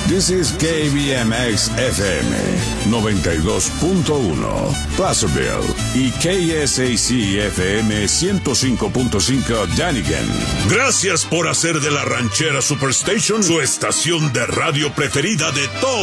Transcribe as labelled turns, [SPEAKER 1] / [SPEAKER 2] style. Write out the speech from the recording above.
[SPEAKER 1] This is KBMX FM 92.1 Placerville y KSAC FM 105.5 Dunnigan.
[SPEAKER 2] Gracias por hacer de la Ranchera Superstation su estación de radio preferida de todo